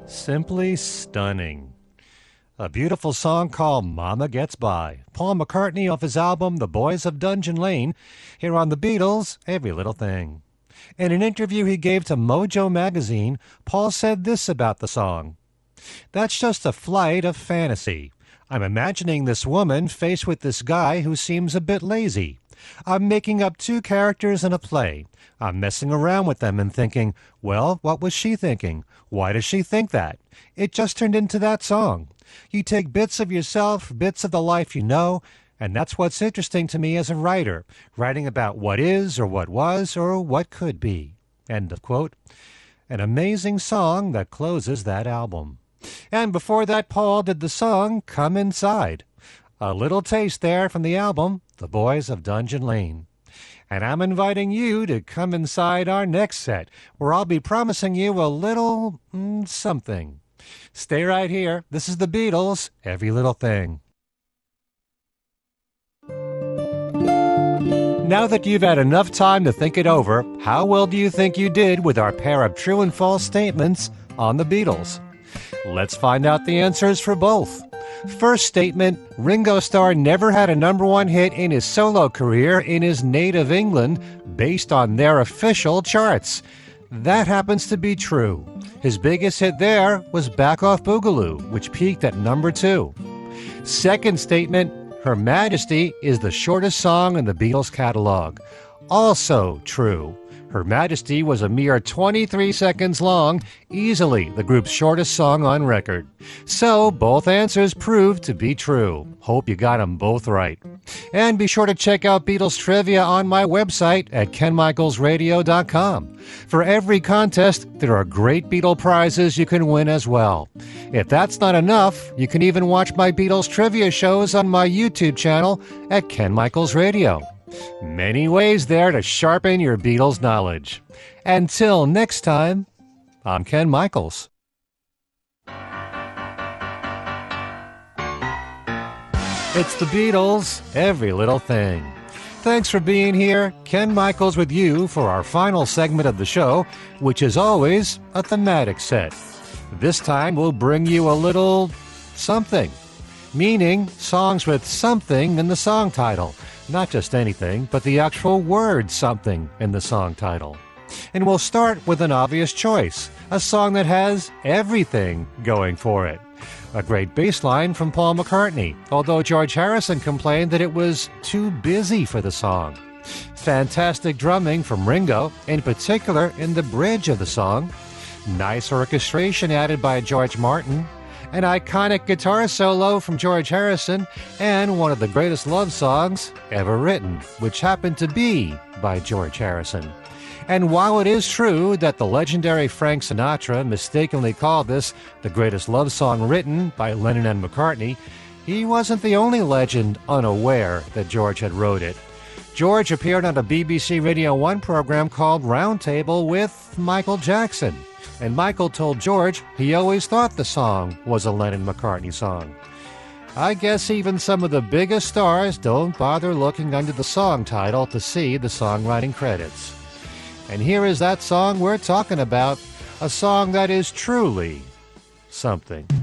Simply stunning. A beautiful song called Mama Gets By. Paul McCartney off his album The Boys of Dungeon Lane, here on The Beatles, Every Little Thing. In an interview he gave to Mojo magazine, Paul said this about the song. That's just a flight of fantasy. I'm imagining this woman faced with this guy who seems a bit lazy. I'm making up two characters in a play. I'm messing around with them and thinking, well, what was she thinking? Why does she think that? It just turned into that song. You take bits of yourself, bits of the life you know, and that's what's interesting to me as a writer, writing about what is or what was or what could be. End of quote. An amazing song that closes that album. And before that, Paul did the song Come Inside. A little taste there from the album, The Boys of Dungeon Lane. And I'm inviting you to come inside our next set, where I'll be promising you a little something. Stay right here. This is the Beatles, Every Little Thing. Now that you've had enough time to think it over, how well do you think you did with our pair of true and false statements on the Beatles? Let's find out the answers for both. First statement, Ringo Starr never had a number one hit in his solo career in his native England based on their official charts. That happens to be true. His biggest hit there was Back Off Boogaloo, which peaked at number 2. Second statement, Her Majesty is the shortest song in the Beatles catalog. Also true. Her Majesty was a mere 23 seconds long, easily the group's shortest song on record. So both answers proved to be true. Hope you got them both right. And be sure to check out Beatles trivia on my website at kenmichaelsradio.com. For every contest, there are great Beatle prizes you can win as well. If that's not enough, you can even watch my Beatles trivia shows on my YouTube channel at Ken Michaels Radio. Many ways there to sharpen your Beatles knowledge. Until next time, I'm Ken Michaels. It's the Beatles, Every Little Thing. Thanks for being here. Ken Michaels with you for our final segment of the show, which is always a thematic set. This time we'll bring you a little something, meaning songs with something in the song title. Not just anything, but the actual word something in the song title. And we'll start with an obvious choice, a song that has everything going for it. A great bass line from Paul McCartney, although George Harrison complained that it was too busy for the song. Fantastic drumming from Ringo, in particular in the bridge of the song. Nice orchestration added by George Martin. An iconic guitar solo from George Harrison, and one of the greatest love songs ever written, which happened to be by George Harrison. And while it is true that the legendary Frank Sinatra mistakenly called this the greatest love song written by Lennon and McCartney, he wasn't the only legend unaware that George had wrote it. George appeared on a BBC Radio 1 program called Roundtable with Michael Jackson. And Michael told George he always thought the song was a Lennon-McCartney song. I guess even some of the biggest stars don't bother looking under the song title to see the songwriting credits. And here is that song we're talking about, a song that is truly something.